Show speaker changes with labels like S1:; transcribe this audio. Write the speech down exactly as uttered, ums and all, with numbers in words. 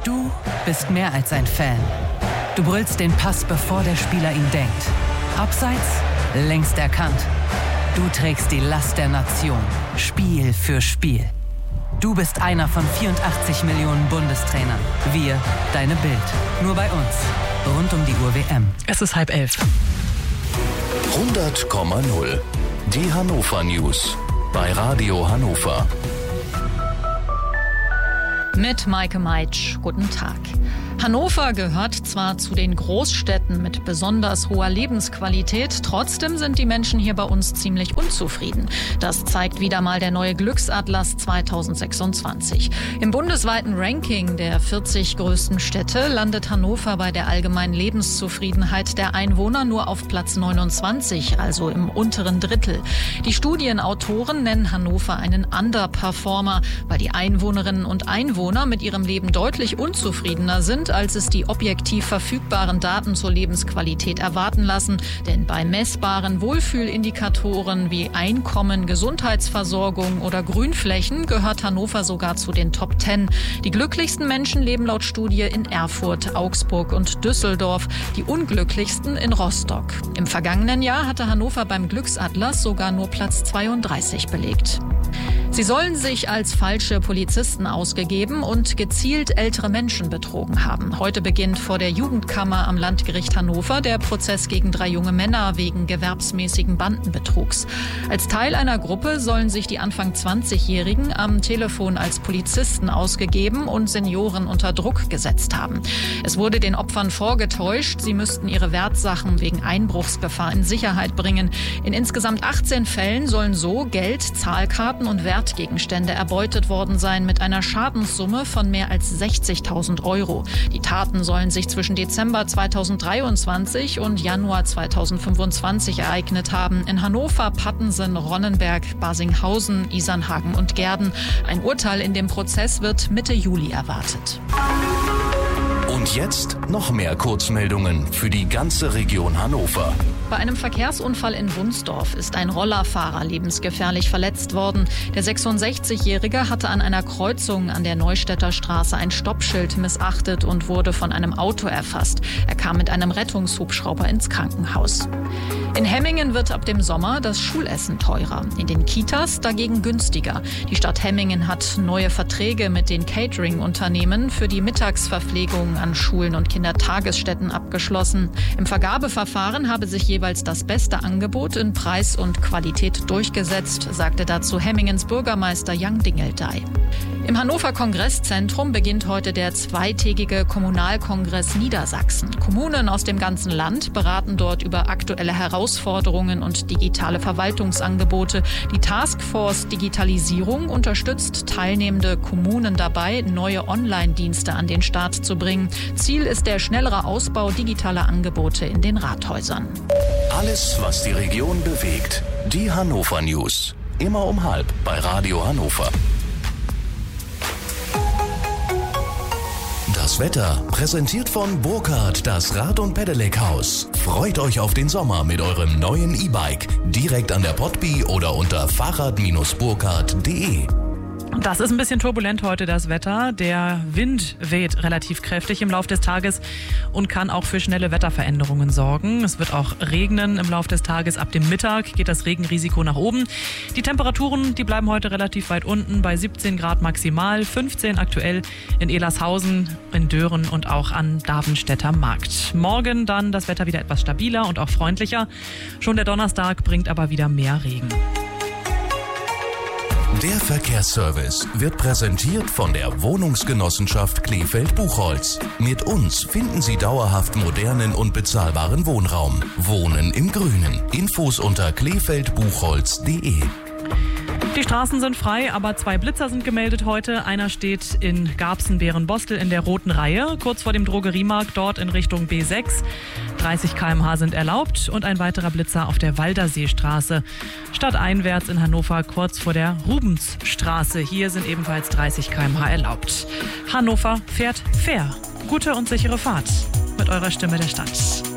S1: Du bist mehr als ein Fan. Du brüllst den Pass, bevor der Spieler ihn denkt. Abseits, längst erkannt. Du trägst die Last der Nation, Spiel für Spiel. Du bist einer von vierundachtzig Millionen Bundestrainern. Wir, deine Bild. Nur bei uns. Rund um die Uhr W M.
S2: Es ist halb elf.
S3: hundert Komma null. Die Hannover News. Bei Radio Hannover.
S2: Mit Maike Meitsch. Guten Tag. Hannover gehört zwar zu den Großstädten mit besonders hoher Lebensqualität, trotzdem sind die Menschen hier bei uns ziemlich unzufrieden. Das zeigt wieder mal der neue Glücksatlas zweitausendsechsundzwanzig. Im bundesweiten Ranking der vierzig größten Städte landet Hannover bei der allgemeinen Lebenszufriedenheit der Einwohner nur auf Platz neunundzwanzig, also im unteren Drittel. Die Studienautoren nennen Hannover einen Underperformer, weil die Einwohnerinnen und Einwohner mit ihrem Leben deutlich unzufriedener sind, als es die objektiv verfügbaren Daten zur Lebensqualität erwarten lassen. Denn bei messbaren Wohlfühlindikatoren wie Einkommen, Gesundheitsversorgung oder Grünflächen gehört Hannover sogar zu den Top Ten. Die glücklichsten Menschen leben laut Studie in Erfurt, Augsburg und Düsseldorf, die unglücklichsten in Rostock. Im vergangenen Jahr hatte Hannover beim Glücksatlas sogar nur Platz zweiunddreißig belegt. Sie sollen sich als falsche Polizisten ausgegeben und gezielt ältere Menschen betrogen haben. Heute beginnt vor der Jugendkammer am Landgericht Hannover der Prozess gegen drei junge Männer wegen gewerbsmäßigen Bandenbetrugs. Als Teil einer Gruppe sollen sich die Anfang zwanzigjährigen am Telefon als Polizisten ausgegeben und Senioren unter Druck gesetzt haben. Es wurde den Opfern vorgetäuscht, sie müssten ihre Wertsachen wegen Einbruchsgefahr in Sicherheit bringen. In insgesamt achtzehn Fällen sollen so Geld, Zahlkarten und Wertgegenstände erbeutet worden sein mit einer Schadenssumme von mehr als sechzigtausend Euro. Die Taten sollen sich zwischen Dezember zweitausenddreiundzwanzig und Januar zweitausendfünfundzwanzig ereignet haben. In Hannover, Pattensen, Ronnenberg, Barsinghausen, Isernhagen und Gehrden. Ein Urteil in dem Prozess wird Mitte Juli erwartet.
S3: Und jetzt noch mehr Kurzmeldungen für die ganze Region Hannover.
S2: Bei einem Verkehrsunfall in Wunsdorf ist ein Rollerfahrer lebensgefährlich verletzt worden. Der sechsundsechzigjährige hatte an einer Kreuzung an der Neustädter Straße ein Stoppschild missachtet und wurde von einem Auto erfasst. Er kam mit einem Rettungshubschrauber ins Krankenhaus. In Hemmingen wird ab dem Sommer das Schulessen teurer, in den Kitas dagegen günstiger. Die Stadt Hemmingen hat neue Verträge mit den Catering-Unternehmen für die Mittagsverpflegung an Schulen und Kindertagesstätten abgeschlossen. Im Vergabeverfahren habe sich jeweils das beste Angebot in Preis und Qualität durchgesetzt, sagte dazu Hemmingens Bürgermeister Jan Dingeldey. Im Hannover Kongresszentrum beginnt heute der zweitägige Kommunalkongress Niedersachsen. Kommunen aus dem ganzen Land beraten dort über aktuelle Herausforderungen und digitale Verwaltungsangebote. Die Taskforce Digitalisierung unterstützt teilnehmende Kommunen dabei, neue Online-Dienste an den Start zu bringen. Ziel ist der schnellere Ausbau digitaler Angebote in den Rathäusern.
S3: Alles, was die Region bewegt. Die Hannover News. Immer um halb bei Radio Hannover. Das Wetter präsentiert von Burkhardt, das Rad- und Pedelec-Haus. Freut euch auf den Sommer mit eurem neuen E-Bike. Direkt an der Potby oder unter fahrrad Bindestrich burkhardt punkt de.
S4: Das ist ein bisschen turbulent heute, das Wetter. Der Wind weht relativ kräftig im Laufe des Tages und kann auch für schnelle Wetterveränderungen sorgen. Es wird auch regnen im Laufe des Tages. Ab dem Mittag geht das Regenrisiko nach oben. Die Temperaturen, die bleiben heute relativ weit unten, bei siebzehn Grad maximal, fünfzehn aktuell in Elershausen, in Dören und auch an Davenstädter Markt. Morgen dann das Wetter wieder etwas stabiler und auch freundlicher. Schon der Donnerstag bringt aber wieder mehr Regen.
S3: Der Verkehrsservice wird präsentiert von der Wohnungsgenossenschaft Kleefeld-Buchholz. Mit uns finden Sie dauerhaft modernen und bezahlbaren Wohnraum. Wohnen im Grünen. Infos unter kleefeld buchholz punkt de.
S4: Die Straßen sind frei, aber zwei Blitzer sind gemeldet heute. Einer steht in Garbsen-Bärenbostel in der roten Reihe, kurz vor dem Drogeriemarkt, dort in Richtung B sechs. dreißig Kilometer pro Stunde sind erlaubt und ein weiterer Blitzer auf der Walderseestraße. Stadteinwärts in Hannover, kurz vor der Rubensstraße. Hier sind ebenfalls dreißig Kilometer pro Stunde erlaubt. Hannover fährt fair. Gute und sichere Fahrt mit eurer Stimme der Stadt.